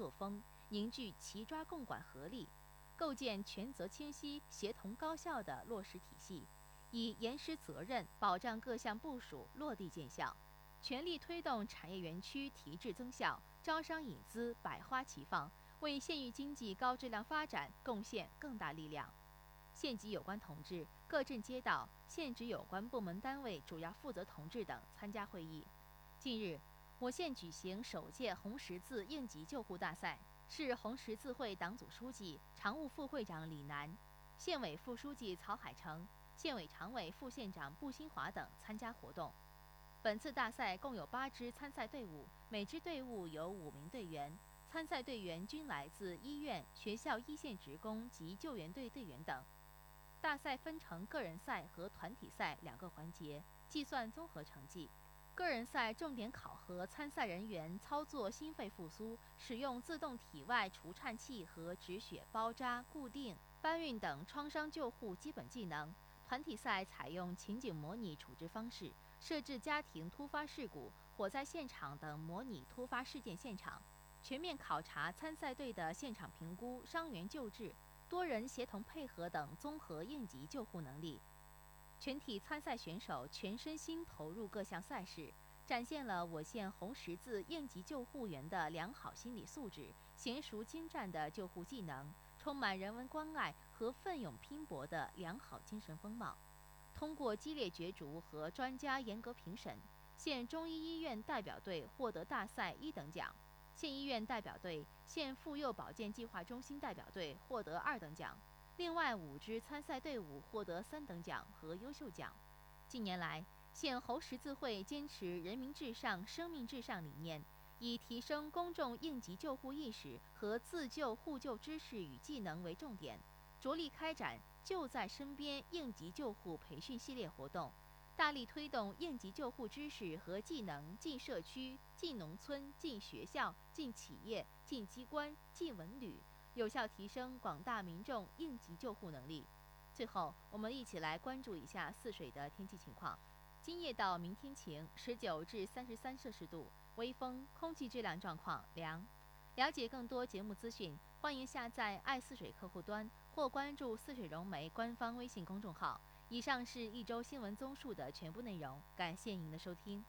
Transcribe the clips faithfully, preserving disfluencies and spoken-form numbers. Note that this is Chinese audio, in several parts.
作风，凝聚齐抓共管合力，构建权责清晰、协同高效的落实体系，以严实责任保障各项部署落地见效，全力推动产业园区提质增效、招商引资百花齐放，为县域经济高质量发展贡献更大力量。县级有关同志、各镇街道、县直有关部门单位主要负责同志等参加会议。近日，我县举行首届红十字应急救护大赛，市红十字会党组书记、常务副会长李楠、县委副书记曹海成、县委常委、副县长布新华等参加活动。本次大赛共有八支参赛队伍，每支队伍有五名队员，参赛队员均来自医院、学校一线职工及救援队队员等。大赛分成个人赛和团体赛两个环节，计算综合成绩。个人赛重点考核参赛人员操作心肺复苏、使用自动体外除颤器和止血包扎、固定、搬运等创伤救护基本技能。团体赛采用情景模拟处置方式，设置家庭突发事故、火灾现场等模拟突发事件现场，全面考察参赛队的现场评估、伤员救治、多人协同配合等综合应急救护能力。全体参赛选手全身心投入各项赛事，展现了我县红十字应急救护员的良好心理素质、娴熟精湛的救护技能、充满人文关爱和奋勇拼搏的良好精神风貌。通过激烈角逐和专家严格评审，县中医医院代表队获得大赛一等奖，县医院代表队、县妇幼保健计划中心代表队获得二等奖。另外五支参赛队伍获得三等奖和优秀奖。近年来，县红十字会坚持人民至上、生命至上理念，以提升公众应急救护意识和自救互救知识与技能为重点，着力开展就在身边应急救护培训系列活动，大力推动应急救护知识和技能进社区、进农村、进学校、进企业、进机关、进文旅，有效提升广大民众应急救护能力。最后，我们一起来关注一下泗水的天气情况。今夜到明天晴，十九至三十三摄氏度，微风，空气质量状况良。了解更多节目资讯，欢迎下载爱泗水客户端或关注泗水融媒官方微信公众号。以上是一周新闻综述的全部内容，感谢您的收听。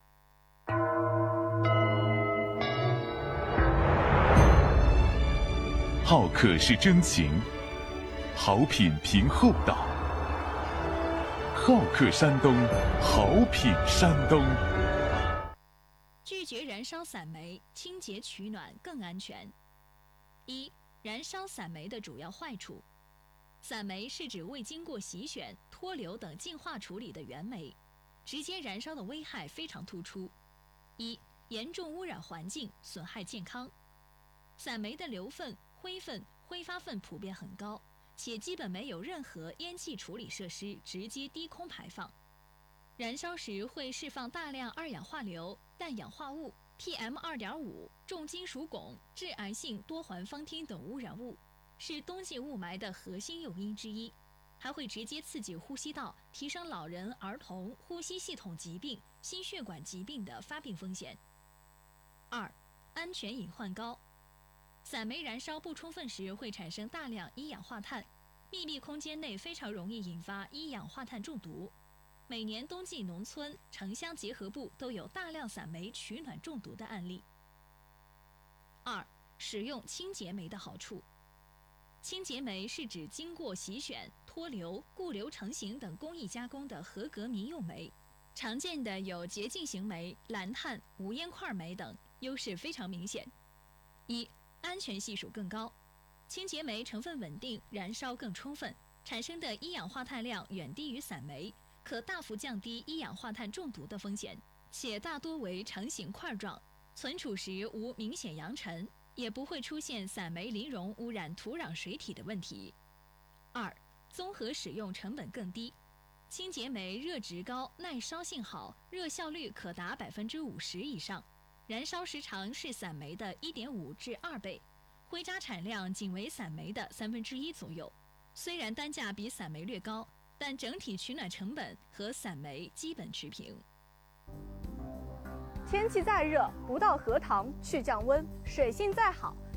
好客是真情，好品凭厚道。好客山东，好品山东。 拒绝燃烧散煤，清洁取暖更安全。一、燃烧散煤的主要坏处。散煤是指未经过洗选、脱硫等净化处理的原煤，直接燃烧的危害非常突出。一、严重污染环境，损害健康。散煤的硫分、灰分、挥发分普遍很高，且基本没有任何烟气处理设施直接低空排放。燃烧时会释放大量二氧化硫、氮氧化物、P M 二点五、重金属汞、致癌性多环芳烃等污染物，是冬季雾霾的核心诱因之一，还会直接刺激呼吸道，提升老人、儿童呼吸系统疾病、心血管疾病的发病风险。二、安全隐患高。散煤燃烧不充分时会产生大量一氧化碳，密闭空间内非常容易引发一氧化碳中毒。每年冬季农村、城乡结合部都有大量散煤取暖中毒的案例。二、使用清洁煤的好处。清洁煤是指经过洗选、脱硫、固硫成型等工艺加工的合格民用煤，常见的有洁净型煤、蓝碳、无烟块煤等，优势非常明显。一、安全系数更高。清洁煤成分稳定，燃烧更充分，产生的一氧化碳量远低于散煤，可大幅降低一氧化碳中毒的风险，且大多为成型块状，存储时无明显扬尘，也不会出现散煤磷溶污染土壤水体的问题。二、综合使用成本更低。清洁煤热值高，耐烧性好，热效率可达百分之五十以上，燃烧时长是散煤的一点五至二倍，灰渣产量仅为散煤的三分之一左右。虽然单价比散煤略高，但整体取暖成本和散煤基本持平。 天气再热，不到荷塘去降温；水性再好，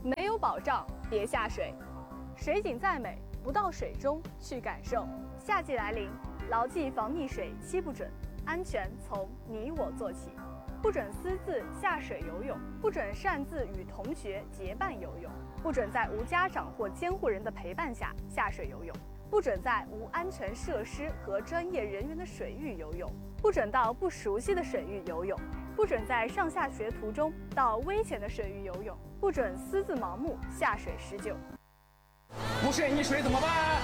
没有保障别下水，水景再美，不到水中去感受。夏季来临，牢记防溺水七不准，安全从你我做起。不准私自下水游泳，不准擅自与同学结伴游泳，不准在无家长或监护人的陪伴下下水游泳，不准在无安全设施和专业人员的水域游泳，不准到不熟悉的水域游泳，不准在上下学途中到危险的水域游泳，不准私自盲目下水施救。 不慎溺水怎么办？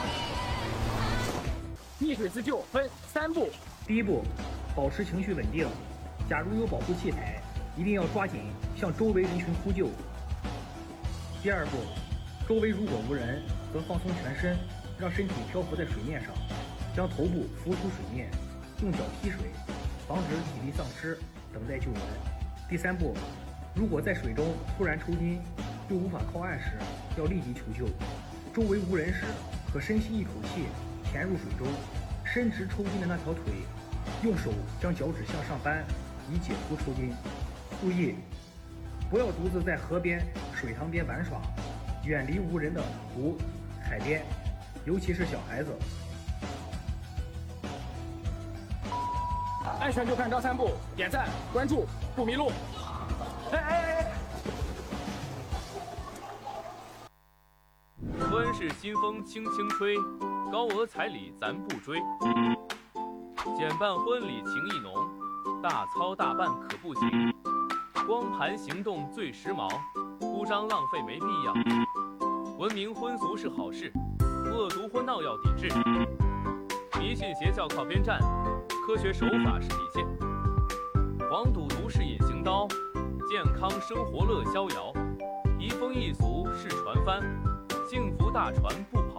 溺水自救分三步。 第一步，保持情绪稳定。假如有保护器材，一定要抓紧向周围人群呼救。第二步，周围如果无人，则放松全身，让身体漂浮在水面上，将头部浮出水面，用脚踢水，防止体力丧失，等待救援。第三步，如果在水中突然抽筋，又无法靠岸时，要立即求救。周围无人时，可深吸一口气，潜入水中，伸直抽筋的那条腿，用手将脚趾向上扳，以解除抽筋。注意，不要独自在河边、水塘边玩耍，远离无人的湖、海边，尤其是小孩子。 安全就看张三步，点赞、关注，不迷路。哎哎哎！ 温室新风轻轻吹，高额彩礼咱不追。简办婚礼情意浓，大操大办可不行。光盘行动最时髦，铺张浪费没必要。文明婚俗是好事，恶毒婚闹要抵制。迷信邪教靠边站，科学手法是底线。黄赌毒是隐形刀，健康生活乐逍遥。移风易俗是船帆，幸福大船不